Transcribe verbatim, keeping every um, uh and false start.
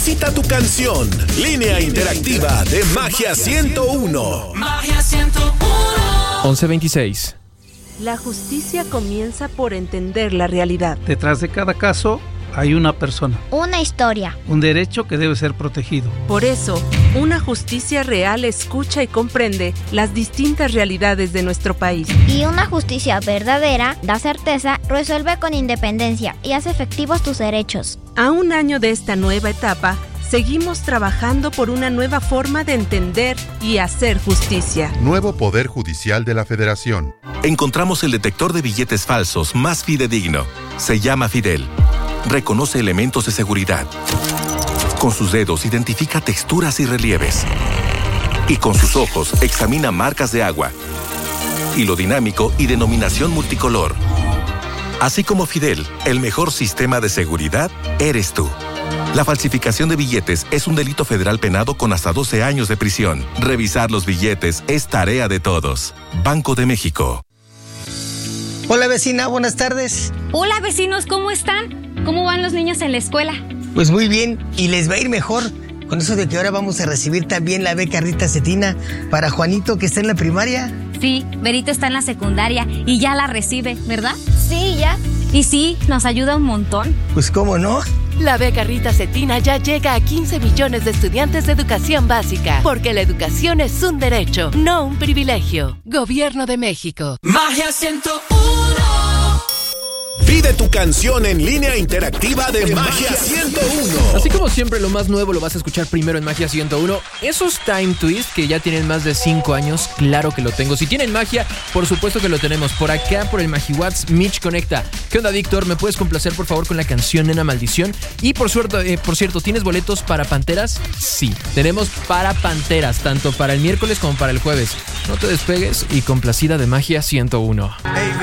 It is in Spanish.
Cita tu canción. Línea interactiva de Magia ciento uno. Magia ciento uno. once veintiséis. La justicia comienza por entender la realidad. Detrás de cada caso hay una persona. Una historia. Un derecho que debe ser protegido. Por eso, una justicia real escucha y comprende las distintas realidades de nuestro país. Y una justicia verdadera da certeza, resuelve con independencia y hace efectivos tus derechos. A un año de esta nueva etapa, seguimos trabajando por una nueva forma de entender y hacer justicia. Nuevo Poder Judicial de la Federación. Encontramos el detector de billetes falsos más fidedigno. Se llama Fidel. Reconoce elementos de seguridad. Con sus dedos identifica texturas y relieves. Y con sus ojos examina marcas de agua, hilo dinámico y denominación multicolor. Así como Fidel, el mejor sistema de seguridad eres tú. La falsificación de billetes es un delito federal penado con hasta doce años de prisión. Revisar los billetes es tarea de todos. Banco de México. Hola vecina, buenas tardes. Hola vecinos, ¿cómo están? ¿Cómo van los niños en la escuela? Pues muy bien, y les va a ir mejor con eso de que ahora vamos a recibir también la beca Rita Cetina para Juanito, que está en la primaria. Sí, Berito está en la secundaria y ya la recibe, ¿verdad? Sí, ya. Y sí, nos ayuda un montón. Pues cómo no. La beca Rita Cetina ya llega a quince millones de estudiantes de educación básica, porque la educación es un derecho, no un privilegio. Gobierno de México. Magia ciento uno. Pide tu canción en línea interactiva de Magia ciento uno. Así como siempre, lo más nuevo lo vas a escuchar primero en Magia ciento uno. Esos Time Twist que ya tienen más de cinco años, claro que lo tengo. Si tienen magia, por supuesto que lo tenemos. Por acá, por el MagiWatts, Mitch conecta. ¿Qué onda, Víctor? ¿Me puedes complacer, por favor, con la canción Nena Maldición? Y por, suerte, eh, por cierto, ¿tienes boletos para Panteras? Sí, tenemos para Panteras, tanto para el miércoles como para el jueves. No te despegues y complacida de Magia ciento uno.